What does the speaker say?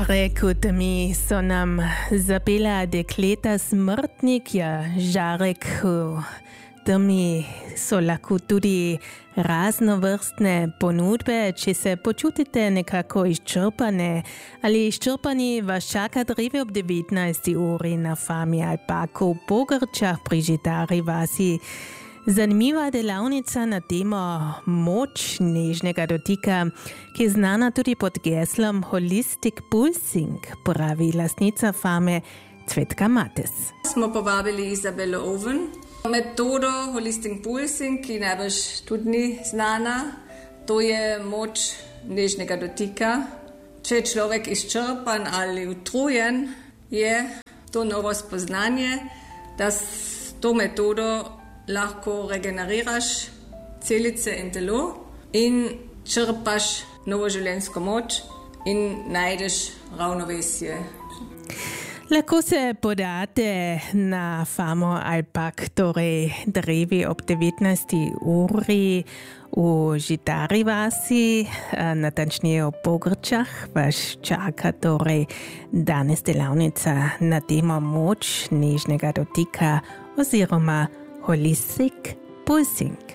Žarek u temi so nam zapela dekleta Smrtnik, ja, žarek u temi so lahko tudi raznovrstne ponudbe. Če se počutite nekako izčrpane ali izčrpani, vas čaka drevi ob 19. uri na farmi Alpaka v Pogrčah pri Žitari vasi. Zanimiva delavnica na temo moč nežnega dotika, ki je znana tudi pod geslom Holistic Pulsing, pravi lastnica farme Cvetka Mates. Smo povabili Izabelo Oven. Metodo Holistic Pulsing, ki najbrž tudi ni znana, to je moč nežnega dotika. Če je človek izčrpan ali utrujen, je to novo spoznanje, da s to metodo lahko regeneriraš celice in telo in črpaš novo življenjsko moč in najdeš ravnovesje. Lahko se podate na farmo Alpak, torej drevi ob 19. uri v Žitari vasi, natančneje v Pogrčah. Vas čaka torej danes delavnica na temo moč nežnega dotika oziroma Holistic Pulsing.